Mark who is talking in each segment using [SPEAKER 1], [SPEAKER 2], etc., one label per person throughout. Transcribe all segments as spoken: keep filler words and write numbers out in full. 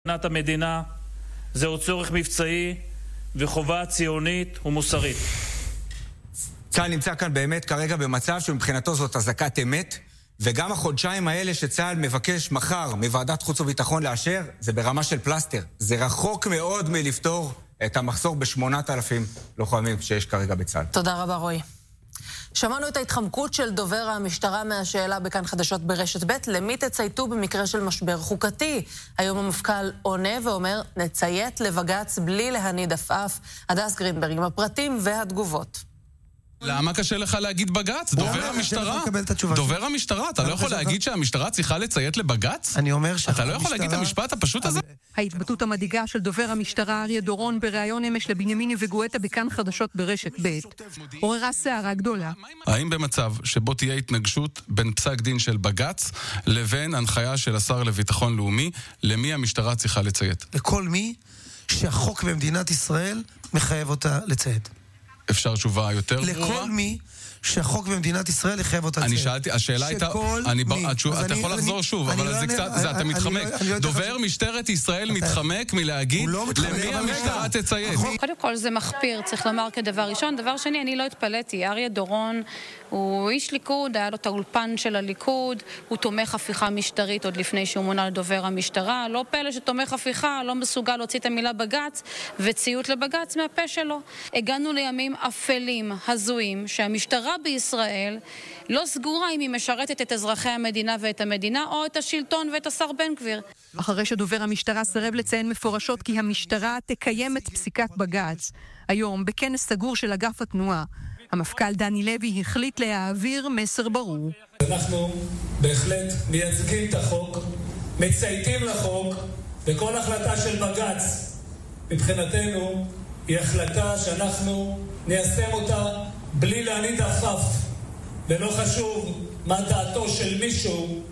[SPEAKER 1] מבחינת המדינה זהו צורך מבצעי וחובה ציונית ומוסרית.
[SPEAKER 2] צה"ל נמצא כאן באמת כרגע במצב שמבחינתו זאת אזעקת אמת, וגם החודשיים האלה שצה"ל מבקש מחר מוועדת חוץ וביטחון לאשר, זה ברמה של פלסטר. זה רחוק מאוד מלפתור את המחסור בשמונת אלפים לוחמים שיש כרגע בצה"ל.
[SPEAKER 3] תודה רבה רועי. שמענו את ההתחמקות של דובר המשטרה מהשאלה בכאן חדשות ברשת ב' למי תצייתו במקרה של משבר חוקתי. היום המפכ"ל עונה ואומר נציית לבג"ץ בלי להניד עפעף. הדס גרינברג עם הפרטים והתגובות.
[SPEAKER 4] למה קשה לך להגיד בג"ץ? דובר המשטרה? דובר המשטרה, אתה לא יכול להגיד שהמשטרה צריכה לציית לבג"ץ?
[SPEAKER 5] אני אומר שהמשטרה...
[SPEAKER 4] אתה לא יכול להגיד את המשפט הפשוט הזה?
[SPEAKER 6] ההתבטאות המדאיגה של דובר המשטרה אריה דורון בריאיון אמש לבנימיני וגואטה בכאן חדשות ברשת ב' עוררה סערה גדולה.
[SPEAKER 4] האם במצב שבו תהיה התנגשות בין פסק דין של בג"ץ לבין הנחיה של השר לביטחון לאומי, למי המשטרה צריכה לציית?
[SPEAKER 5] לכל מי שהחוק במדינת ישראל מחייב אותה לציית.
[SPEAKER 4] אפשר תשובה יותר ברורה?
[SPEAKER 5] לכל מי שהחוק במדינת ישראל יחייב אותה לציית.
[SPEAKER 4] אני שאלתי, השאלה הייתה, אתה יכול לחזור שוב, אבל זה קצת, אתה מתחמק. דובר משטרת ישראל מתחמק מלהגיד למי המשטרה תציית.
[SPEAKER 7] קודם כל זה מחפיר, צריך לומר כדבר ראשון. דבר שני, אני לא התפלאתי, אריה דורון הוא איש ליכוד, היה לו את האולפן של הליכוד, הוא תומך הפיכה משטרית עוד לפני שהוא מונה לדובר המשטרה. לא פלא שתומך הפיכה לא מסוגל להוציא את המילה בג"ץ וציות לבג"ץ מהפה שלו. הגענו לימים אפלים, הזויים, שהמשטרה בישראל לא סגורה אם היא משרתת את אזרחי המדינה ואת המדינה או את השלטון ואת השר בן גביר.
[SPEAKER 6] אחרי שדובר המשטרה סרב לציין מפורשות כי המשטרה תקיים את פסיקת בג"ץ, היום בכנס סגור של אגף התנועה, המפכ"ל דני לוי החליט להעביר מסר ברור.
[SPEAKER 8] אנחנו בהחלט מייצגים את החוק, מצייתים לחוק, וכל החלטה של בג"ץ מבחינתנו היא החלטה שאנחנו ניישם אותה בלי להניד עפעף, ולא חשוב מה דעתו של מישהו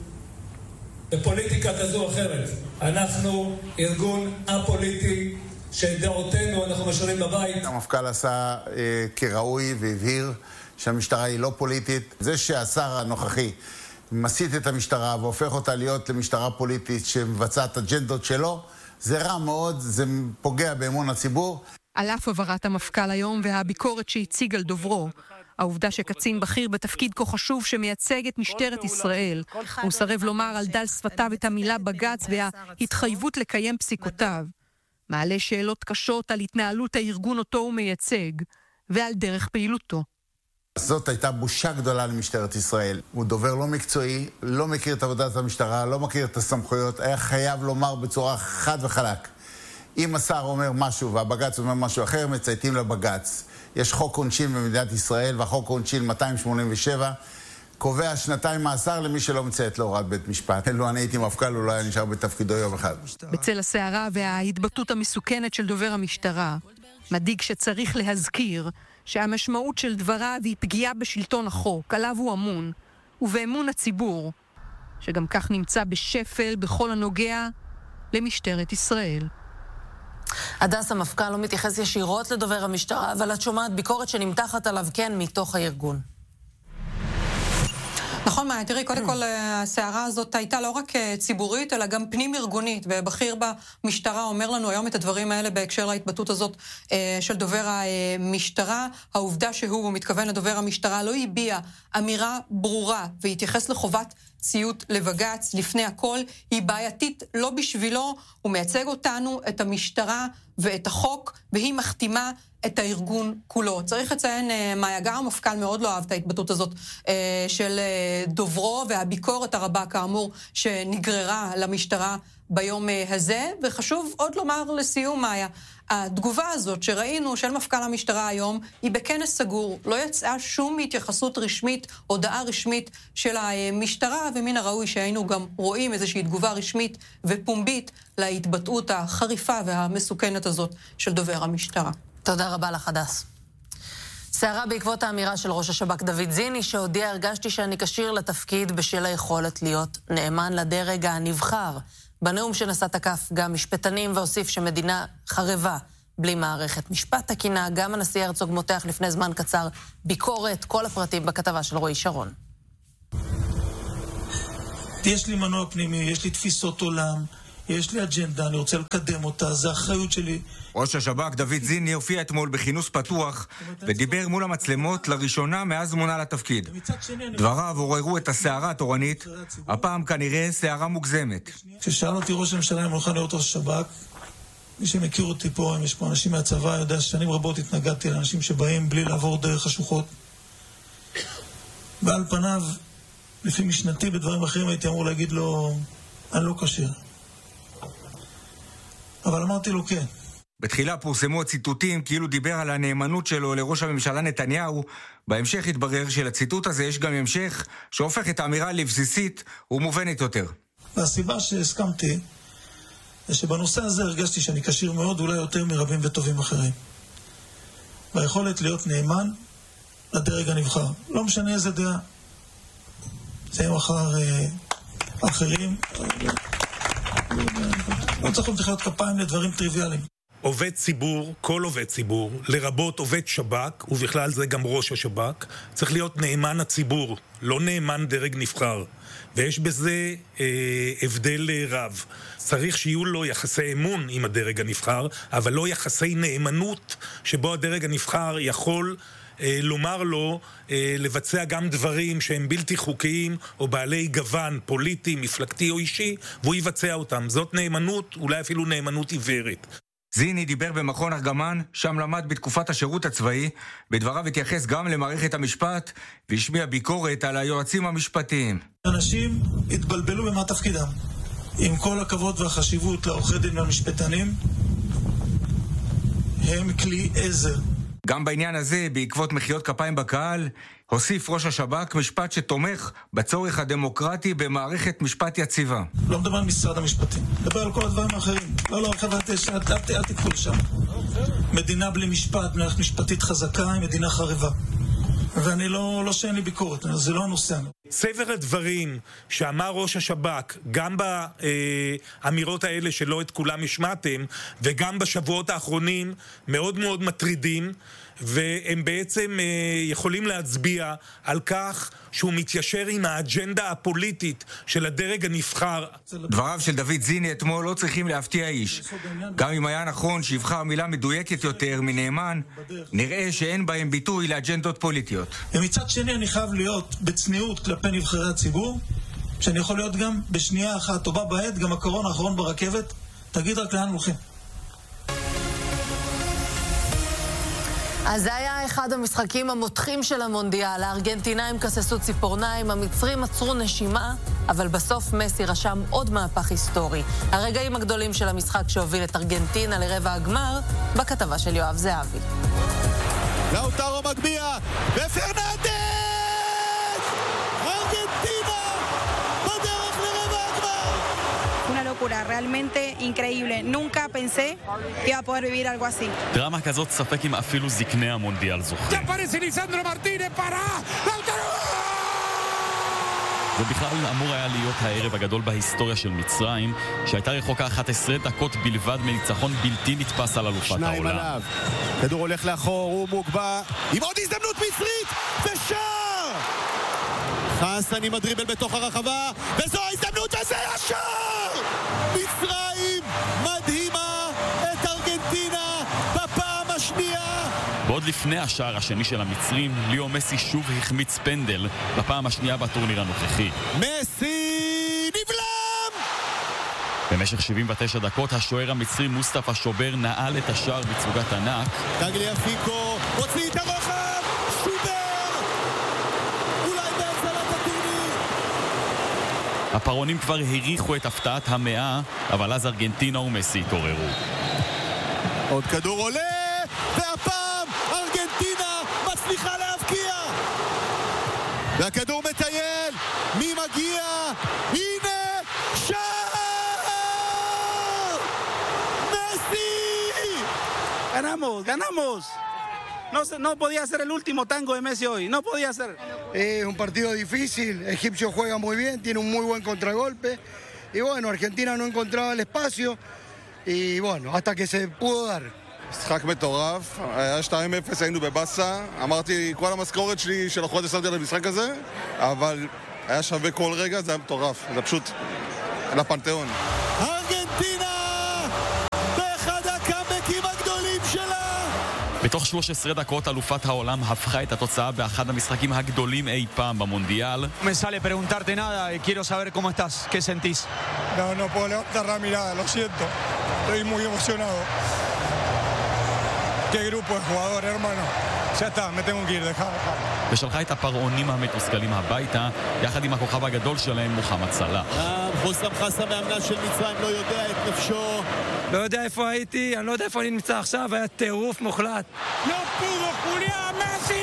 [SPEAKER 8] בפוליטיקה כזו או אחרת. אנחנו ארגון א-פוליטי שדעותינו אנחנו משאירים בבית.
[SPEAKER 9] המפכ"ל עשה אה, כראוי והבהיר שהמשטרה היא לא פוליטית. זה שהשר הנוכחי מסית את המשטרה והופך אותה להיות למשטרה פוליטית שמבצעת אג'נדות שלו, זה רע מאוד, זה פוגע באמון הציבור.
[SPEAKER 6] על אף עברת המפכ"ל היום והביקורת שהציג על דוברו, העובדה שקצין בכיר בתפקיד כה חשוב שמייצג את משטרת ישראל, הוא סרב לומר על דל שפתיו את המילה בג"ץ וההתחייבות לקיים פסיקותיו, מעלה שאלות קשות על התנהלות הארגון אותו הוא מייצג ועל דרך פעילותו.
[SPEAKER 9] זאת הייתה בושה גדולה למשטרת ישראל. הוא דובר לא מקצועי, לא מכיר את עבודת המשטרה, לא מכיר את הסמכויות, היה חייב לומר בצורה חד וחלק. אם השר אומר משהו והבג"ץ אומר משהו אחר, מצייתים לבג"ץ. יש חוק עונשין במדינת ישראל, והחוק עונשין מאתיים שמונים ושבע, קובע שנתיים מאסר למי שלא מציית להוראת בית משפט. לו אני הייתי מפכ"ל, הוא לא היה נשאר בתפקידו יום אחד.
[SPEAKER 6] בצל הסערה וההתבטאות המסוכנת של דובר המשטרה, מדאיג שצריך להזכיר שהמשמעות של דבריו היא פגיעה בשלטון החוק, עליו הוא אמון, ובאמון הציבור, שגם כך נמצא בשפל בכל הנוגע למשטרת ישראל.
[SPEAKER 3] הדס, המפכ"ל לא מתייחס ישירות לדובר המשטרה, אבל את שומעת ביקורת שנמתחת עליו כן מתוך הארגון.
[SPEAKER 10] נכון, מה, תראי, קודם כל הסערה הזאת הייתה לא רק ציבורית, אלא גם פנים ארגונית, ובכיר במשטרה אומר לנו היום את הדברים האלה בהקשר להתבטאות הזאת של דובר המשטרה. העובדה שהוא מתכוון לדובר המשטרה לא הביע אמירה ברורה והתייחס לחובת ציות לבג"ץ לפני הכל, היא בעייתית לא בשבילו, הוא מייצג אותנו, את המשטרה ואת החוק, והיא מחתימה את הארגון כולו. צריך לציין, מאיה, גם המפכ"ל מאוד לא אהב את ההתבטאות הזאת של דוברו, והביקורת הרבה כאמור שנגררה למשטרה ביום הזה, וחשוב עוד לומר לסיום, מאיה, התגובה הזאת שראינו של מפכ"ל המשטרה היום היא בכנס סגור, לא יצאה שום התייחסות רשמית, הודעה רשמית של המשטרה, ומן הראוי שהיינו גם רואים איזושהי תגובה רשמית ופומבית להתבטאות החריפה והמסוכנת הזאת של דובר המשטרה.
[SPEAKER 3] תודה רבה לך, הדס. סערה בעקבות האמירה של ראש השב"כ דוד זיני, שהודיע הרגשתי שאני כשיר לתפקיד בשל היכולת להיות נאמן לדרג הנבחר. בנאום שנשא תקף גם משפטנים והוסיף שמדינה חרבה בלי מערכת משפט תקינה. גם הנשיא הרצוג מותח לפני זמן קצר ביקורת. כל הפרטים בכתבה של רועי שרון.
[SPEAKER 11] יש לי מנוע פנימי, יש לי תפיסות עולם,
[SPEAKER 5] יש לי אג'נדה, אני רוצה לקדם אותה, זה האחריות שלי.
[SPEAKER 2] ראש השב"כ דוד זיני הופיע אתמול בכינוס פתוח ודיבר מול המצלמות לראשונה מאז מונה לתפקיד. דבריו עוררו את הסערה התורנית, הפעם כנראה סערה מוגזמת.
[SPEAKER 5] כששאל אותי ראש הממשלה אם הולכה להיות ראש השב"כ, מי שמכיר אותי פה, אם יש פה אנשים מהצבא, יודע ששנים רבות התנגדתי לאנשים שבאים בלי לעבור דרך חשוכות. ועל פניו, לפי משנתי בדברים אחרים הייתי אמור להגיד לו, אני לא קשיר. אבל אמרתי לו כן.
[SPEAKER 2] בתחילה פורסמו הציטוטים כאילו דיבר על הנאמנות שלו לראש הממשלה נתניהו. בהמשך התברר שלציטוט הזה יש גם המשך שהופך את האמירה לבסיסית ומובנת יותר.
[SPEAKER 5] והסיבה שהסכמתי זה שבנושא הזה הרגשתי שאני קשיר מאוד, אולי יותר מרבים וטובים אחרים. והיכולת להיות נאמן לדרג הנבחר. לא משנה איזה דעה. זה יום אחר אה, אחרים. לא צריכים לחיות כפיים לדברים טריוויאליים.
[SPEAKER 11] עובד ציבור, כל עובד ציבור, לרבות עובד שב"כ, ובכלל זה גם ראש השב"כ, צריך להיות נאמן הציבור, לא נאמן דרג נבחר. ויש בזה אה, הבדל רב. צריך שיהיו לו יחסי אמון עם הדרג הנבחר, אבל לא יחסי נאמנות שבו הדרג הנבחר יכול אה, לומר לו אה, לבצע גם דברים שהם בלתי חוקיים או בעלי גוון פוליטי, מפלגתי או אישי, והוא יבצע אותם. זאת נאמנות, אולי אפילו נאמנות עיוורת.
[SPEAKER 2] זיני דיבר במכון ארגמן, שם למד בתקופת השירות הצבאי. בדבריו התייחס גם למערכת המשפט והשמיע ביקורת על היועצים המשפטיים.
[SPEAKER 5] אנשים התבלבלו במה תפקידם. עם כל הכבוד והחשיבות לעורכי דין והמשפטנים, הם כלי עזר.
[SPEAKER 2] גם בעניין הזה, בעקבות מחיאות כפיים בקהל, הוסיף ראש השב"כ משפט שתומך בצורך הדמוקרטי במערכת משפט יציבה.
[SPEAKER 5] לא מדבר על משרד המשפטים, מדבר על כל הדברים האחרים. לא, לא, חבר'ה, אל תקחו לשם. מדינה בלי משפט, מערכת משפטית חזקה, היא מדינה חרבה. ואני לא, לא שאין לי ביקורת, זה לא הנושא.
[SPEAKER 11] ספר הדברים שאמר ראש השב"כ, גם באמירות האלה שלא את כולם השמעתם, וגם בשבועות האחרונים, מאוד מאוד מטרידים, והם בעצם יכולים להצביע על כך שהוא מתיישר עם האג'נדה הפוליטית של הדרג הנבחר.
[SPEAKER 2] דבריו של דוד זיני אתמול לא צריכים להפתיע איש. גם אם היה נכון שיבחר מילה מדויקת יותר מנאמן, נראה שאין בהם ביטוי לאג'נדות פוליטיות.
[SPEAKER 5] ומצד שני אני חייב להיות בצניעות כלפי נבחרי הציבור, שאני יכול להיות גם בשנייה אחת טובה בעת, גם הקרון האחרון ברכבת, תגיד רק לאן הולכים.
[SPEAKER 3] אז זה היה אחד המשחקים המותחים של המונדיאל. הארגנטינאים כססו ציפורניים, המצרים עצרו נשימה, אבל בסוף מסי רשם עוד מהפך היסטורי. הרגעים הגדולים של המשחק שהוביל את ארגנטינה לרבע הגמר, בכתבה של יואב זהבי.
[SPEAKER 12] לאוטרו מגביה, ופרננדס! ארגנטינה בדרך לרבע הגמר!
[SPEAKER 13] Una locura, realmente increíble. Nunca pensé que iba a poder vivir algo así.
[SPEAKER 14] דרמה כזאת ספק אם אפילו זקני המונדיאל זוכרים. זה בכלל אמור היה להיות הערב הגדול בהיסטוריה של מצרים, שהייתה רחוקה אחת עשרה דקות בלבד מניצחון בלתי נתפס על אלופת העולם.
[SPEAKER 12] שניים עליו. כדור הולך לאחור, הוא מוגבע. עם עוד הזדמנות מצרית, ושער! חסן עם הדריבל בתוך הרחבה, וזו ההזדמנות וזה השער! מצרים מדהימה את ארגנטינה בפעם השנייה.
[SPEAKER 14] בעוד לפני השער השני של המצרים, ליאו מסי שוב החמיץ פנדל בפעם השנייה בטורניר הנוכחי.
[SPEAKER 12] מסי נבלם!
[SPEAKER 14] במשך שבעים ותשע דקות השוער המצרי מוסטפא שובר נעל את השער בצוגת ענק.
[SPEAKER 12] טגליאפיקו הוציא את הרוחב, שובר! אולי בהצלת הטורניר.
[SPEAKER 14] הפרונים כבר הריחו את הפתעת המאה, אבל אז ארגנטינה ומסי התעוררו.
[SPEAKER 12] עוד כדור עולה, והפעם ארגנטינה מצליחה להבקיע. והכדור מטייל, מי מגיע? הנה, שער! מסי!
[SPEAKER 15] Ganamos, ganamos. No, no podía ser el último tango de Messi hoy, no podía ser.
[SPEAKER 16] Es un partido difícil, Egipcio juega muy bien, tiene un muy buen contragolpe. Y bueno, Argentina no encontraba el espacio. Y bueno, hasta que se pudo dar.
[SPEAKER 17] משחק מטורף, היה שתיים אפס, היינו בבאסה, אמרתי כל המשכורת שלי של החודש שמתי על המשחק הזה, אבל היה שווה כל רגע, זה היה מטורף, זה פשוט לפנתיאון.
[SPEAKER 12] ארגנטינה
[SPEAKER 14] בתוך שלוש עשרה דקות אלופת העולם הפכה את התוצאה באחד המשחקים הגדולים אי פעם במונדיאל.
[SPEAKER 18] Me sale preguntarte nada, quiero saber cómo estás, qué sentís.
[SPEAKER 16] No, no puedo levantar la mirada, lo siento. Estoy muy emocionado. Qué grupo de jugadores, hermano. Ya está, me tengo que ir, deja, deja.
[SPEAKER 14] ושלחה את הפרעונים המתוסכלים הביתה, יחד עם הכוכב הגדול שלהם, מוחמד סלאח.
[SPEAKER 12] חוסם חסם מאמנה של מצרים לא יודע את נפשו.
[SPEAKER 18] לא יודע איפה הייתי, אני לא יודע איפה אני נמצא עכשיו, היה טירוף מוחלט.
[SPEAKER 16] לא pudo Julián Messi.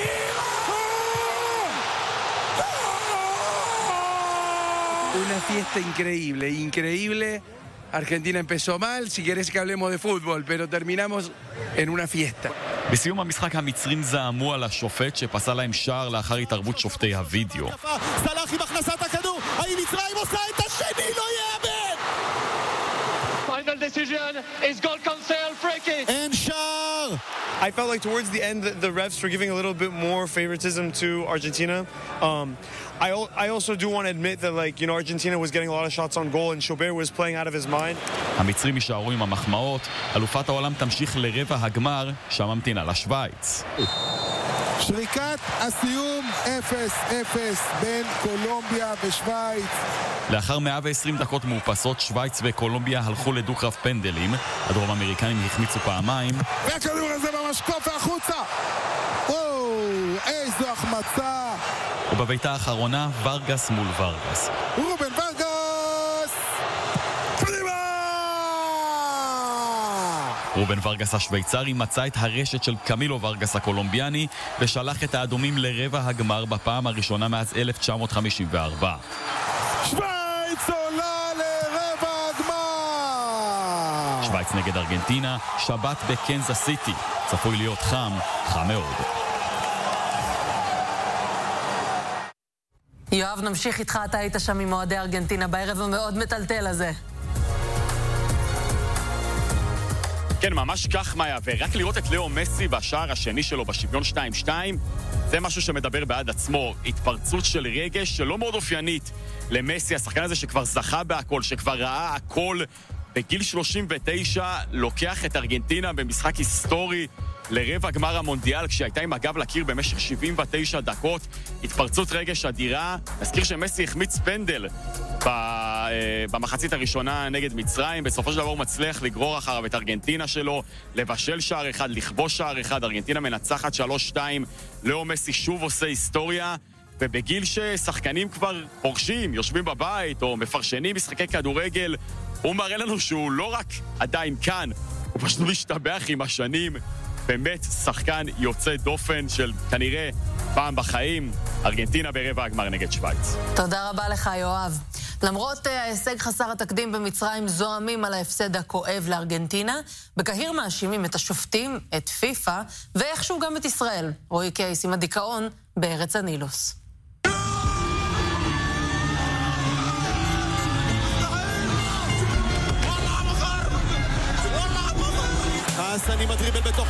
[SPEAKER 19] Una fiesta increíble, increíble. Argentina empezó mal, si querés que hablemos de fútbol, pero terminamos en una fiesta.
[SPEAKER 14] בסיום המשחק המצרים זעמו על השופט שפסל להם שער לאחר התערבות שופטי הוידאו.
[SPEAKER 12] סלאח עם הכנסת הכדור, האם מצרים עושה את השני? לא יאמן!
[SPEAKER 20] Final decision is goal cancel, free kick.
[SPEAKER 12] אין שער!
[SPEAKER 21] I felt like towards the end the, the refs were giving a little bit more favoritism to Argentina. Um, I, I also do want to admit that like, you know, Argentina was getting a lot of shots on goal and Schobert was playing out of his mind.
[SPEAKER 14] המצרים יישארו עם המחמאות, אלופת העולם תמשיך לרבע הגמר, שם ממתינה לשוויץ.
[SPEAKER 22] שריקת הסיום אפס אפס בין קולומביה ושוויץ.
[SPEAKER 14] לאחר מאה ועשרים דקות מאופסות, שוויץ וקולומביה הלכו לדו-קרב פנדלים. הדרום אמריקנים החמיצו פעמיים.
[SPEAKER 22] והכדור הזה במשקוף החוצה. וואו, איזו החמצה.
[SPEAKER 14] ובביתה האחרונה, ורגס מול ורגס.
[SPEAKER 22] רובן ורגס! פנימה!
[SPEAKER 14] רובן ורגס השוויצרי מצא את הרשת של קמילו ורגס הקולומביאני ושלח את האדומים לרבע הגמר בפעם הראשונה מאז אלף תשע מאות חמישים וארבע.
[SPEAKER 22] שוויץ עולה לרבע הגמר!
[SPEAKER 14] שוויץ נגד ארגנטינה, שבת בקנזס סיטי. צפוי להיות חם, חם מאוד.
[SPEAKER 3] יואב, נמשיך איתך, אתה היית שם עם מועדי ארגנטינה בערב המאוד מטלטל הזה.
[SPEAKER 14] כן, ממש כך מאיה, ורק לראות את לאו מסי בשער השני שלו בשוויון שתיים שתיים, זה משהו שמדבר בעד עצמו, התפרצות של רגש שלא מאוד אופיינית למסי, השחקן הזה שכבר זכה בהכל, שכבר ראה הכל, בגיל שלושים ותשע לוקח את ארגנטינה במשחק היסטורי לרבע גמר המונדיאל, כשהייתה עם הגב לקיר במשך שבעים ותשע דקות, התפרצות רגש אדירה. נזכיר שמסי החמיץ פנדל במחצית הראשונה נגד מצרים, בסופו של דבר הוא מצליח לגרור אחריו את ארגנטינה שלו, לבשל שער אחד, לכבוש שער אחד, ארגנטינה מנצחת שלוש שתיים, לאו מסי שוב עושה היסטוריה, ובגיל ששחקנים כבר פורשים, יושבים בבית או מפרשנים משחקי כדורגל, הוא מראה לנו שהוא לא רק עדיין כאן, הוא פשוט משתבח עם השנים. באמת שחקן יוצא דופן של כנראה פעם בחיים, ארגנטינה ברבע הגמר נגד שוויץ.
[SPEAKER 3] תודה רבה לך יואב. למרות ההישג חסר התקדים במצרים, זועמים על ההפסד הכואב לארגנטינה, בקהיר מאשימים את השופטים, את פיפה, ואיכשהו גם את ישראל. רועי קייס עם הדיכאון בארץ הנילוס.
[SPEAKER 12] חסן עם הדריבל בתוך